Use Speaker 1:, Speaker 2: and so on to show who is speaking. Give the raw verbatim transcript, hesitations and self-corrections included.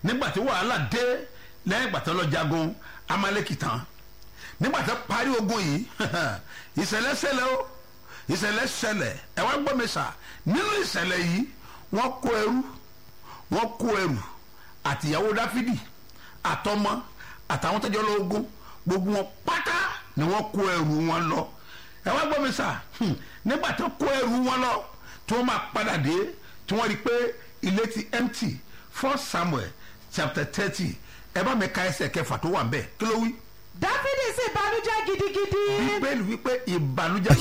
Speaker 1: nígbà tí wàhálà dé lẹ́yìn ìgbà tó lọ jagun Amaleki tán nígbà tó parí ogun yìí ìṣẹ̀lẹ̀ ṣẹlẹ̀ o ìṣẹ̀lẹ̀ ṣẹlẹ̀ ẹ wá gbọ́ mi sà nínú ìṣẹ̀lẹ̀ yìí wọ́n kó ẹrú wọ́n kó ẹrù àtìyàwó Dáfídì àtọmọ àtàwọn tẹjọ lógún gbogbo wọn pátá ni wọ́n kó ẹrù wọn lọ ẹ wá gbọ́ mi sà nígbà tó kó ẹrù wọn lọ tí wọ́n máa padà dé tí wọ́n rí i pé ilé ti empty. First Samuel chapter thirty ẹ bá mi ka ẹsẹ̀ kẹfà tó wà ń bẹ̀ kí ló wí.
Speaker 2: Dáfídì sì bànújẹ́ gidigidi.
Speaker 1: Bíbélì wípé ìbànújẹ́